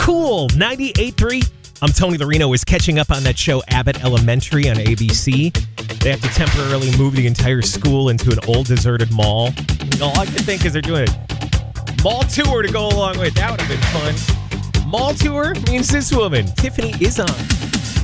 Cool 98.3. I'm Tony Larino is catching up on that show Abbott Elementary on ABC. They have to temporarily move the entire school into an old deserted mall. All I can think is they're doing a mall tour to go along with. That would have been fun. Mall tour means this woman, Tiffany, is on.